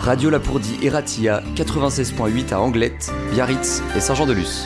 Radio Lapourdie et Ratia, 96.8 à Anglette, Biarritz et Saint-Jean-de-Luz.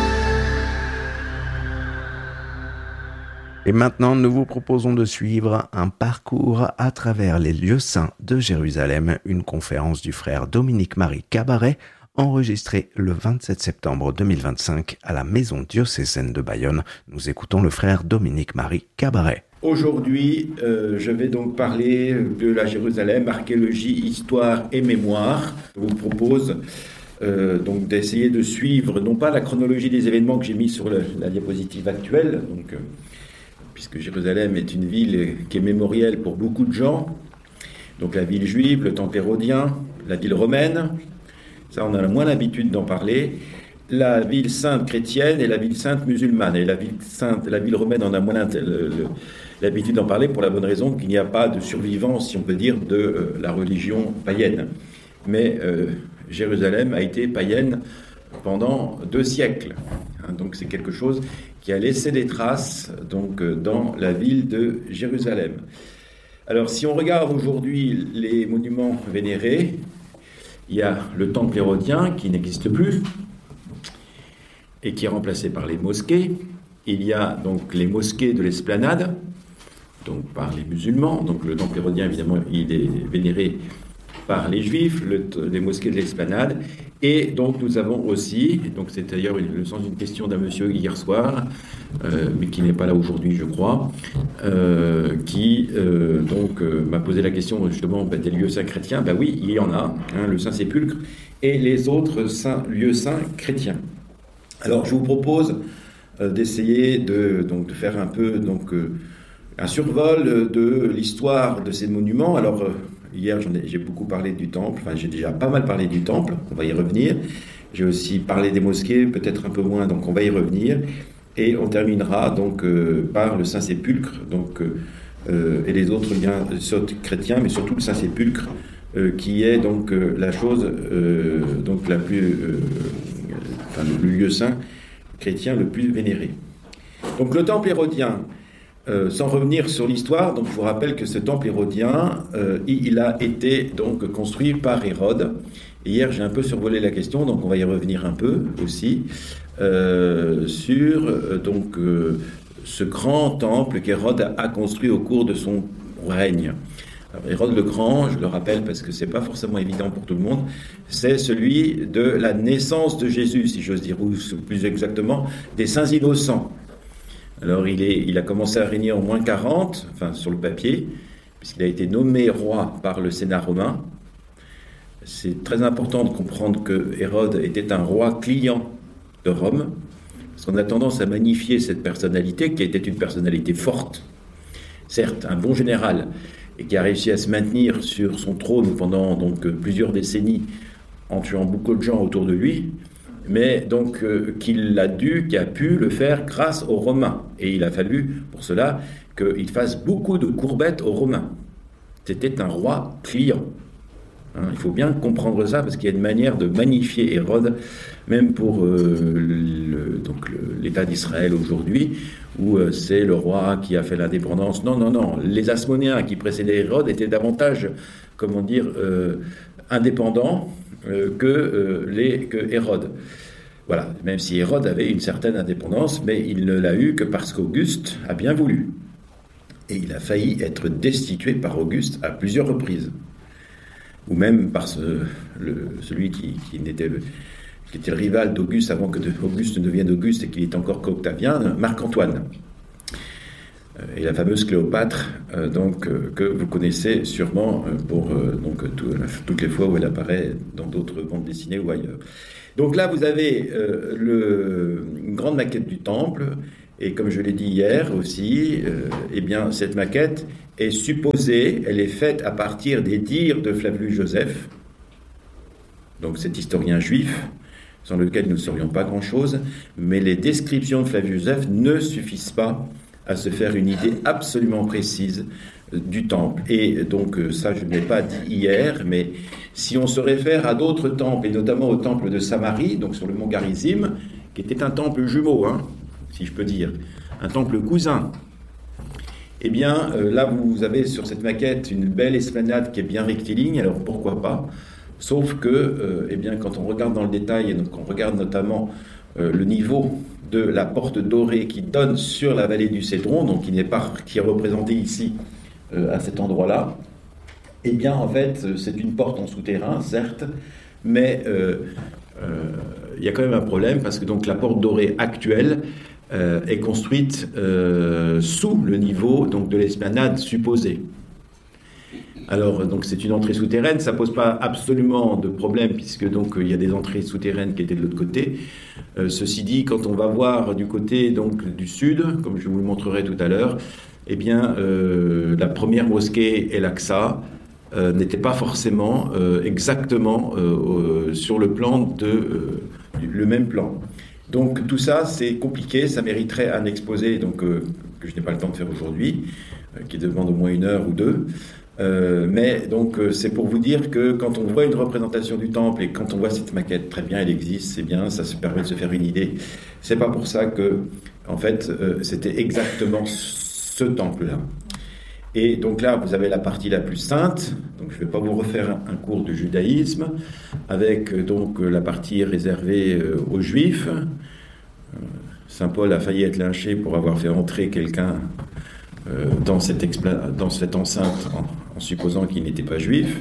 Et maintenant, nous vous proposons de suivre un parcours à travers les lieux saints de Jérusalem, une conférence du frère Dominique-Marie Cabaret, enregistrée le 27 septembre 2025 à la Maison diocésaine de Bayonne. Nous écoutons le frère Dominique-Marie Cabaret. Aujourd'hui, je vais donc parler de la Jérusalem, archéologie, histoire et mémoire. Je vous propose donc d'essayer de suivre, non pas la chronologie des événements que j'ai mis sur la diapositive actuelle, donc, puisque Jérusalem est une ville qui est mémorielle pour beaucoup de gens, donc la ville juive, le temple hérodien, la ville romaine, ça on a moins l'habitude d'en parler, la ville sainte chrétienne et la ville sainte musulmane. Et la ville romaine, on a moins l'habitude d'en parler pour la bonne raison qu'il n'y a pas de survivance, si on peut dire, de la religion païenne. Mais Jérusalem a été païenne pendant 2 siècles. Donc c'est quelque chose qui a laissé des traces donc, dans la ville de Jérusalem. Alors si on regarde aujourd'hui les monuments vénérés, il y a le temple hérodien qui n'existe plus et qui est remplacé par les mosquées. Il y a donc les mosquées de l'Esplanade, donc par les musulmans. Donc le temple hérodien, évidemment, il est vénéré par les juifs, les mosquées de l'Esplanade. Et donc nous avons aussi, donc c'est d'ailleurs le sens d'une question d'un monsieur hier soir, mais qui n'est pas là aujourd'hui, je crois, qui m'a posé la question justement des lieux saints chrétiens. Ben oui, il y en a, le Saint-Sépulcre et les autres lieux saints chrétiens. Alors, je vous propose d'essayer de faire un peu un survol de l'histoire de ces monuments. Alors, hier, j'ai beaucoup parlé du temple. Enfin, j'ai déjà pas mal parlé du temple. On va y revenir. J'ai aussi parlé des mosquées, peut-être un peu moins. Donc, on va y revenir. Et on terminera donc par le Saint-Sépulcre, et les autres liens chrétiens, mais surtout le Saint-Sépulcre, qui est donc la chose donc la plus le lieu saint chrétien le plus vénéré. Donc le temple hérodien, sans revenir sur l'histoire, donc je vous rappelle que ce temple hérodien, il a été donc construit par Hérode. Et hier j'ai un peu survolé la question, donc on va y revenir un peu aussi sur ce grand temple qu'Hérode a construit au cours de son règne. Alors, Hérode le Grand, je le rappelle parce que c'est pas forcément évident pour tout le monde, c'est celui de la naissance de Jésus, si j'ose dire, ou plus exactement, des saints innocents. Alors il a commencé à régner en moins 40, enfin sur le papier, puisqu'il a été nommé roi par le Sénat romain. C'est très important de comprendre que Hérode était un roi client de Rome, parce qu'on a tendance à magnifier cette personnalité, qui était une personnalité forte, certes un bon général, et qui a réussi à se maintenir sur son trône pendant plusieurs décennies en tuant beaucoup de gens autour de lui, mais donc qui a pu le faire grâce aux Romains. Et il a fallu pour cela qu'il fasse beaucoup de courbettes aux Romains. C'était un roi client. Il faut bien comprendre ça, parce qu'il y a une manière de magnifier Hérode, même pour l'État d'Israël aujourd'hui, où c'est le roi qui a fait l'indépendance. Non. Les Hasmonéens qui précédaient Hérode étaient davantage, indépendants que Hérode. Voilà, même si Hérode avait une certaine indépendance, mais il ne l'a eu que parce qu'Auguste a bien voulu. Et il a failli être destitué par Auguste à plusieurs reprises. Ou même par celui qui était le rival d'Auguste avant que Auguste ne devienne Auguste et qu'il est encore qu'Octavien, Marc-Antoine. Et la fameuse Cléopâtre, que vous connaissez sûrement pour toutes les fois où elle apparaît dans d'autres bandes dessinées ou ailleurs. Donc là, vous avez une grande maquette du temple, et comme je l'ai dit hier aussi, cette maquette est supposée, elle est faite à partir des dires de Flavius Joseph, donc cet historien juif, sans lequel nous ne saurions pas grand-chose, mais les descriptions de Flavius Joseph ne suffisent pas à se faire une idée absolument précise du temple. Et donc ça, je ne l'ai pas dit hier, mais si on se réfère à d'autres temples, et notamment au temple de Samarie, donc sur le mont Garizim, qui était un temple jumeau, si je peux dire, un temple cousin, eh bien là vous avez sur cette maquette une belle esplanade qui est bien rectiligne. Alors pourquoi pas Sauf que, eh bien, quand on regarde dans le détail, et donc on regarde notamment le niveau de la porte dorée qui donne sur la vallée du Cédron, donc qui est représentée ici à cet endroit-là, eh bien, en fait, c'est une porte en souterrain, certes, mais il y a quand même un problème parce que donc la porte dorée actuelle est construite sous le niveau donc de l'esplanade supposée. Alors, donc c'est une entrée souterraine, ça pose pas absolument de problème puisque donc il y a des entrées souterraines qui étaient de l'autre côté. Ceci dit, quand on va voir du côté donc du sud, comme je vous le montrerai tout à l'heure, eh bien la première mosquée El Aqsa n'était pas forcément exactement sur le plan le même plan. Donc tout ça c'est compliqué, ça mériterait un exposé donc que je n'ai pas le temps de faire aujourd'hui, qui demande au moins 1 heure ou 2. Mais donc c'est pour vous dire que quand on voit une représentation du temple et quand on voit cette maquette, très bien, elle existe, c'est bien, ça se permet de se faire une idée. C'est pas pour ça que, en fait, c'était exactement ce temple-là. Et donc là, vous avez la partie la plus sainte. Donc je ne vais pas vous refaire un cours de judaïsme avec donc la partie réservée aux Juifs. Saint Paul a failli être lynché pour avoir fait entrer quelqu'un dans cette enceinte en supposant qu'il n'était pas juif.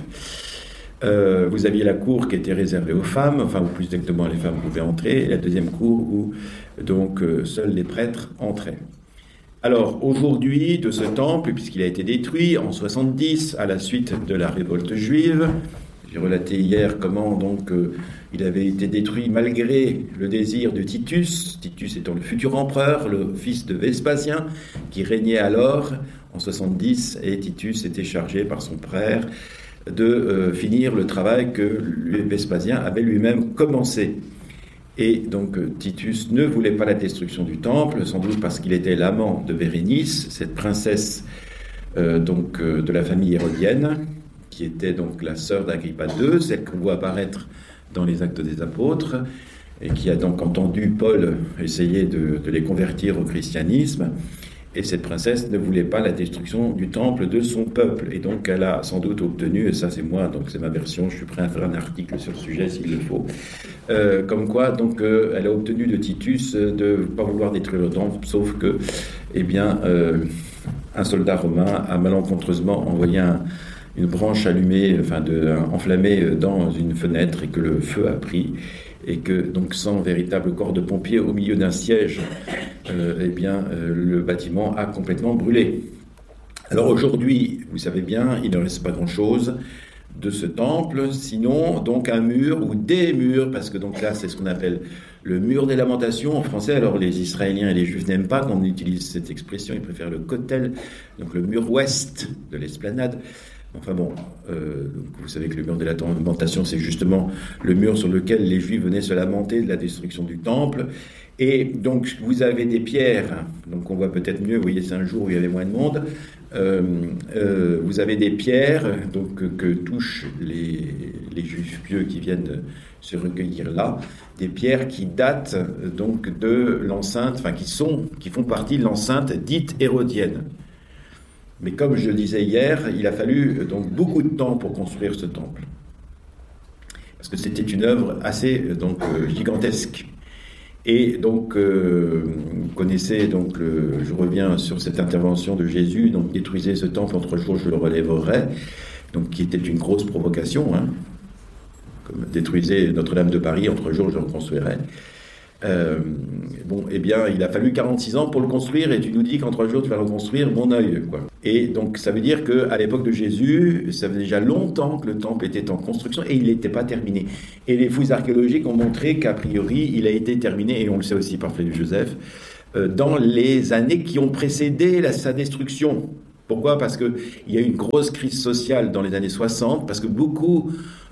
Vous aviez la cour qui était réservée aux femmes, enfin ou plus exactement les femmes pouvaient entrer, et la deuxième cour où donc seuls les prêtres entraient. Alors aujourd'hui de ce temple, puisqu'il a été détruit en 70 à la suite de la révolte juive, j'ai relaté hier comment donc il avait été détruit malgré le désir de Titus étant le futur empereur, le fils de Vespasien, qui régnait alors en 70, et Titus était chargé par son frère de finir le travail que Vespasien avait lui-même commencé. Et donc Titus ne voulait pas la destruction du temple, sans doute parce qu'il était l'amant de Bérénice, cette princesse de la famille hérodienne, qui était donc la sœur d'Agrippa II, celle qu'on voit apparaître dans les Actes des Apôtres, et qui a donc entendu Paul essayer de les convertir au christianisme. Et cette princesse ne voulait pas la destruction du temple de son peuple. Et donc elle a sans doute obtenu, et ça c'est moi, donc c'est ma version, je suis prêt à faire un article sur le sujet s'il le faut, comme quoi donc elle a obtenu de Titus de ne pas vouloir détruire le temple, sauf que, eh bien, un soldat romain a malencontreusement envoyé une branche allumée, enflammée dans une fenêtre et que le feu a pris. Et que, donc, sans véritable corps de pompiers au milieu d'un siège, le bâtiment a complètement brûlé. Alors aujourd'hui, vous savez bien, il ne reste pas grand-chose de ce temple, sinon donc un mur ou des murs, parce que donc là, c'est ce qu'on appelle le mur des lamentations en français. Alors les Israéliens et les Juifs n'aiment pas qu'on utilise cette expression, ils préfèrent le kotel, donc le mur ouest de l'esplanade. Enfin bon, vous savez que le mur de la lamentation, c'est justement le mur sur lequel les Juifs venaient se lamenter de la destruction du temple. Et donc, vous avez des pierres, donc on voit peut-être mieux, vous voyez, c'est un jour où il y avait moins de monde. Vous avez des pierres donc, que touchent les Juifs pieux qui viennent se recueillir là, des pierres qui datent donc de l'enceinte, enfin qui font partie de l'enceinte dite hérodienne. Mais comme je le disais hier, il a fallu donc beaucoup de temps pour construire ce temple. Parce que c'était une œuvre assez gigantesque. Et donc, vous connaissez, donc, je reviens sur cette intervention de Jésus, donc détruisez ce temple, en 3 jours je le relèverai, donc qui était une grosse provocation, hein, comme détruisez Notre-Dame de Paris, en 3 jours je le reconstruirai. Eh bien, il a fallu 46 ans pour le construire, et tu nous dis qu'en 3 jours tu vas reconstruire mon œil, quoi. Et donc ça veut dire qu'à l'époque de Jésus, ça fait déjà longtemps que le temple était en construction et il n'était pas terminé. Et les fouilles archéologiques ont montré qu'a priori il a été terminé, et on le sait aussi par Flavius Joseph, dans les années qui ont précédé sa destruction. Pourquoi ? Parce qu'il y a eu une grosse crise sociale dans les années 60, parce que beaucoup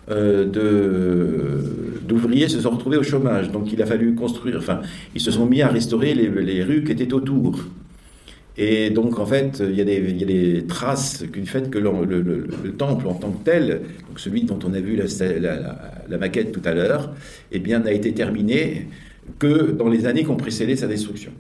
d'ouvriers se sont retrouvés au chômage. Donc il a fallu construire, ils se sont mis à restaurer les rues qui étaient autour. Et donc en fait, il y a des traces du fait que le temple en tant que tel, donc celui dont on a vu la maquette tout à l'heure, eh bien n'a été terminé que dans les années qui ont précédé sa destruction.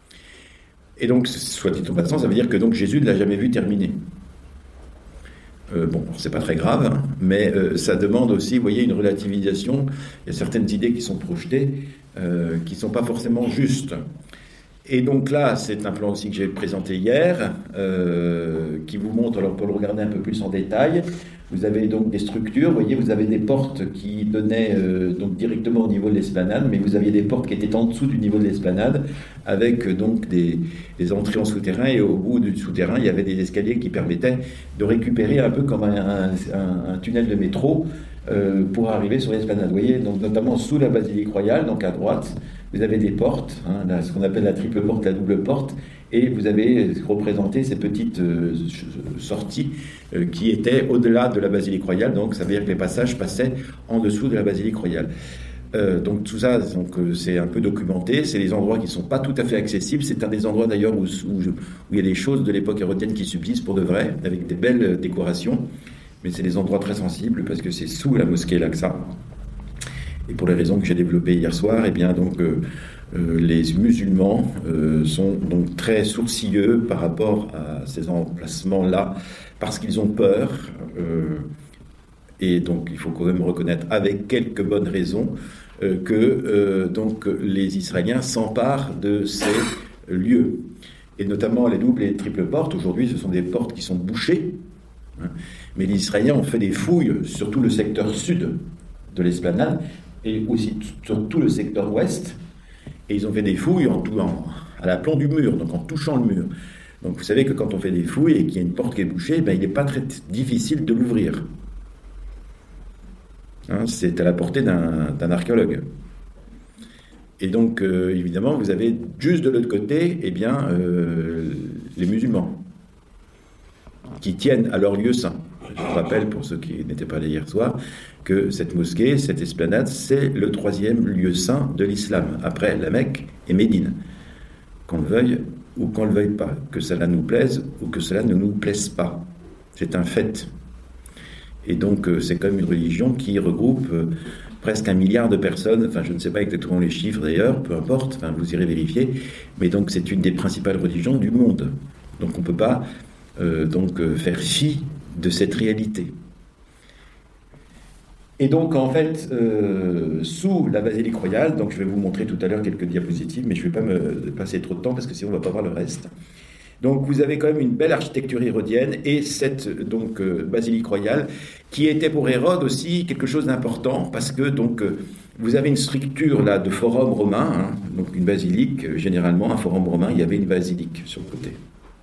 Et donc, soit dit en passant, ça veut dire que donc Jésus ne l'a jamais vu terminé. C'est pas très grave, hein, mais ça demande aussi, vous voyez, une relativisation. Il y a certaines idées qui sont projetées, qui sont pas forcément justes. Et donc là, c'est un plan aussi que j'ai présenté hier, qui vous montre, alors pour le regarder un peu plus en détail, vous avez donc des structures, vous voyez, vous avez des portes qui donnaient donc directement au niveau de l'esplanade, mais vous aviez des portes qui étaient en dessous du niveau de l'esplanade, avec donc des entrées en souterrain, et au bout du souterrain, il y avait des escaliers qui permettaient de récupérer un peu comme un tunnel de métro pour arriver sur l'esplanade. Vous voyez, donc notamment sous la basilique royale, donc à droite, vous avez des portes, hein, ce qu'on appelle la triple porte, la double porte, et vous avez représenté ces petites sorties qui étaient au-delà de la basilique royale, donc ça veut dire que les passages passaient en dessous de la basilique royale. Donc tout ça, c'est un peu documenté, c'est des endroits qui ne sont pas tout à fait accessibles, c'est un des endroits d'ailleurs où il y a des choses de l'époque hérodienne qui subsistent pour de vrai, avec des belles décorations, mais c'est des endroits très sensibles parce que c'est sous la mosquée Al-Aqsa. Et pour les raisons que j'ai développées hier soir, eh bien donc les musulmans sont donc très sourcilleux par rapport à ces emplacements-là, parce qu'ils ont peur. Et donc il faut quand même reconnaître, avec quelques bonnes raisons, que donc les Israéliens s'emparent de ces lieux. Et notamment les doubles et les triples portes. Aujourd'hui, ce sont des portes qui sont bouchées. Hein, mais les Israéliens ont fait des fouilles sur tout le secteur sud de l'esplanade, et aussi sur tout le secteur ouest, et ils ont fait des fouilles à l'aplomb du mur, donc en touchant le mur. Donc vous savez que quand on fait des fouilles et qu'il y a une porte qui est bouchée, il n'est pas très difficile de l'ouvrir. Hein, c'est à la portée d'un archéologue. Et donc évidemment, vous avez juste de l'autre côté, les musulmans, qui tiennent à leur lieu saint. Je vous rappelle, pour ceux qui n'étaient pas là hier soir, que cette mosquée, cette esplanade, c'est le 3e lieu saint de l'islam, après la Mecque et Médine. Qu'on le veuille ou qu'on ne le veuille pas, que cela nous plaise ou que cela ne nous plaise pas. C'est un fait. Et donc, c'est quand même une religion qui regroupe presque 1 milliard de personnes, enfin je ne sais pas exactement les chiffres d'ailleurs, peu importe, enfin, vous irez vérifier, mais donc c'est une des principales religions du monde. Donc on ne peut pas faire fi de cette réalité. Et donc, en fait, sous la basilique royale, donc je vais vous montrer tout à l'heure quelques diapositives, mais je ne vais pas me passer trop de temps parce que sinon on ne va pas voir le reste. Donc, vous avez quand même une belle architecture hérodienne et cette basilique royale qui était pour Hérode aussi quelque chose d'important parce que vous avez une structure là de forum romain, hein, donc une basilique, généralement un forum romain, il y avait une basilique sur le côté.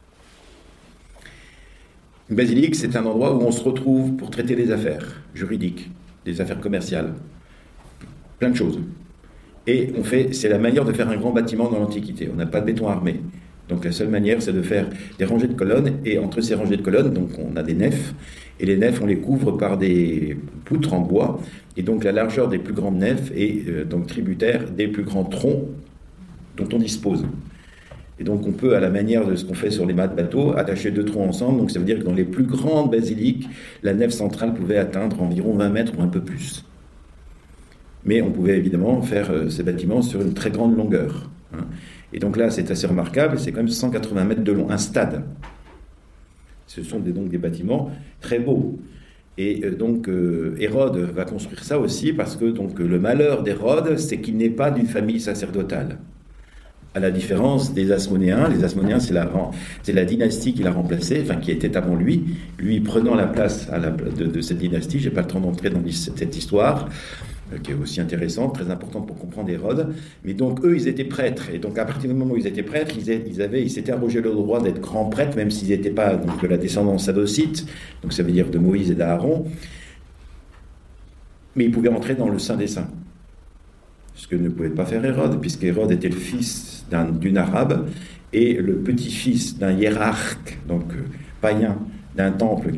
Une basilique, c'est un endroit où on se retrouve pour traiter des affaires juridiques, des affaires commerciales, plein de choses. Et c'est la manière de faire un grand bâtiment dans l'Antiquité. On n'a pas de béton armé. Donc la seule manière, c'est de faire des rangées de colonnes. Et entre ces rangées de colonnes, donc on a des nefs. Et les nefs, on les couvre par des poutres en bois. Et donc la largeur des plus grandes nefs est donc tributaire des plus grands troncs dont on dispose. Et donc on peut, à la manière de ce qu'on fait sur les mâts de bateau, attacher 2 troncs ensemble. Donc ça veut dire que dans les plus grandes basiliques, la nef centrale pouvait atteindre environ 20 mètres ou un peu plus. Mais on pouvait évidemment faire ces bâtiments sur une très grande longueur. Hein. Et donc là, c'est assez remarquable, c'est quand même 180 mètres de long, un stade. Ce sont donc des bâtiments très beaux. Et Hérode va construire ça aussi parce que le malheur d'Hérode, c'est qu'il n'est pas d'une famille sacerdotale. À la différence des Asmonéens, les Asmonéens, c'est la dynastie qui l'a remplacé, enfin qui était avant lui prenant la place de cette dynastie. Je n'ai pas le temps d'entrer dans cette histoire, qui est aussi intéressante, très importante pour comprendre Hérode. Mais donc eux, ils étaient prêtres, et donc à partir du moment où ils étaient prêtres, ils s'étaient arrogé le droit d'être grands prêtres, même s'ils n'étaient pas de la descendance sadocite, donc ça veut dire de Moïse et d'Aaron, mais ils pouvaient entrer dans le Saint des Saints. Ce que ne pouvait pas faire Hérode, puisqu'Hérode était le fils d'une arabe et le petit-fils d'un hiérarque, donc païen, d'un temple